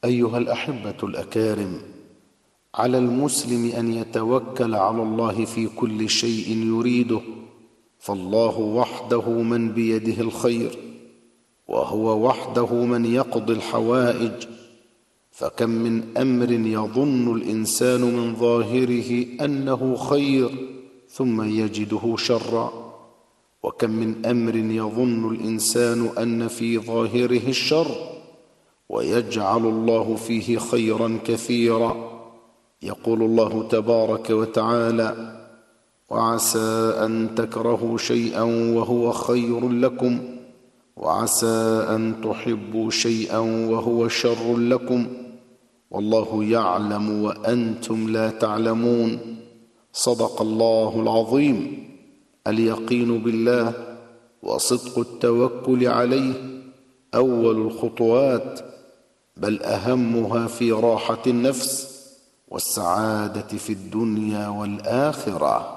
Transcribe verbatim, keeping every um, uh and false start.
أيها الأحبة الأكارم، على المسلم أن يتوكل على الله في كل شيء يريده، فالله وحده من بيده الخير، وهو وحده من يقضي الحوائج. فكم من أمر يظن الإنسان من ظاهره أنه خير ثم يجده شرا، وكم من أمر يظن الإنسان أن في ظاهره الشر ويجعل الله فيه خيرا كثيرا. يقول الله تبارك وتعالى: وعسى أن تكرهوا شيئا وهو خير لكم، وعسى أن تحبوا شيئا وهو شر لكم، والله يعلم وأنتم لا تعلمون. صدق الله العظيم. اليقين بالله وصدق التوكل عليه أول الخطوات، بل أهمها في راحة النفس والسعادة في الدنيا والآخرة.